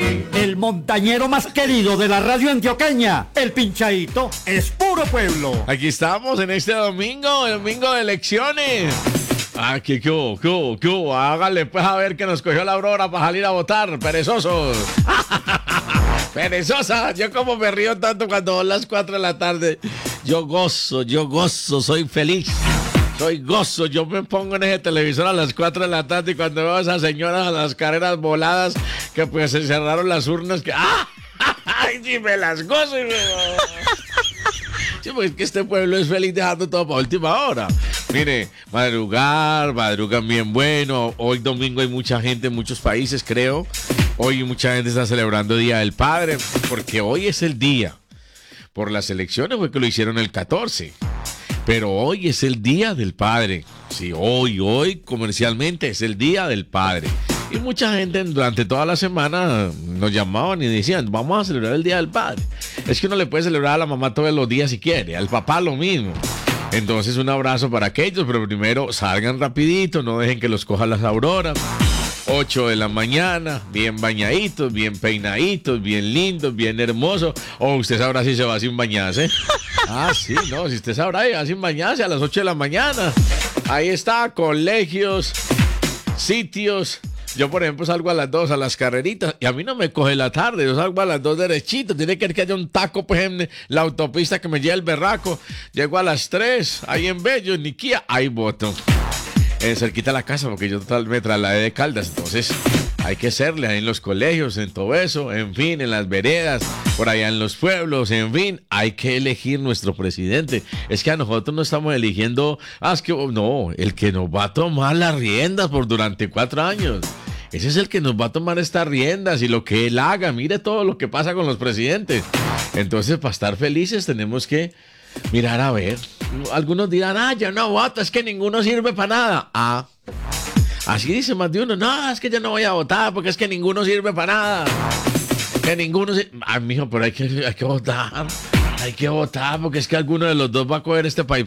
El montañero más querido de la radio antioqueña, el Pinchadito, es puro pueblo. Aquí estamos en este domingo, el domingo de elecciones. Ah, ¿qué hubo? Hágale pues a ver que nos cogió la Aurora para salir a votar, perezosos. Perezosa, yo como me río tanto cuando son las 4 de la tarde. Yo gozo, soy feliz. Soy gozo, yo me pongo en ese televisor a las 4 de la tarde y cuando veo a esas señoras a las carreras voladas que pues se cerraron las urnas que ¡ay, sí me las gozo! Sí, pues es que este pueblo es feliz dejando todo para última hora. Mire, madrugan bien bueno. Hoy domingo hay mucha gente en muchos países, creo. Hoy mucha gente está celebrando Día del Padre porque hoy es el día. Por las elecciones fue que lo hicieron el 14. Pero hoy es el Día del Padre. Sí, hoy comercialmente es el Día del Padre. Y mucha gente durante toda la semana nos llamaban y decían, vamos a celebrar el Día del Padre. Es que uno le puede celebrar a la mamá todos los días si quiere, al papá lo mismo. Entonces un abrazo para aquellos, pero primero salgan rapidito, no dejen que los cojan las auroras. 8 de la mañana, bien bañaditos, bien peinaditos, bien lindos, bien hermosos. O usted sabrá si se va sin bañarse. Ah, sí, no, si usted sabrá, va sin bañarse a las 8 de la mañana. Ahí está, colegios, sitios. Yo, por ejemplo, salgo a las 2 a las carreritas y a mí no me coge la tarde. Yo salgo a las 2 derechito. Tiene que haya un taco, pues, en la autopista que me lleve el berraco. Llego a las 3, ahí en Bello, en Niquía, ahí voto. Cerquita de la casa, porque yo me trasladé de Caldas, entonces hay que hacerle ahí en los colegios, en todo eso, en fin, en las veredas, por allá en los pueblos, en fin, hay que elegir nuestro presidente. Es que a nosotros no estamos eligiendo, no, el que nos va a tomar las riendas por durante 4 años. Ese es el que nos va a tomar estas riendas y lo que él haga. Mire todo lo que pasa con los presidentes. Entonces, para estar felices tenemos que mirar a ver. Algunos dirán, yo no voto, es que ninguno sirve para nada. Así dice más de uno. No, es que yo no voy a votar porque es que ninguno sirve para nada. Que ninguno sirve. Mijo, pero hay que votar. Hay que votar porque es que alguno de los dos va a coger este país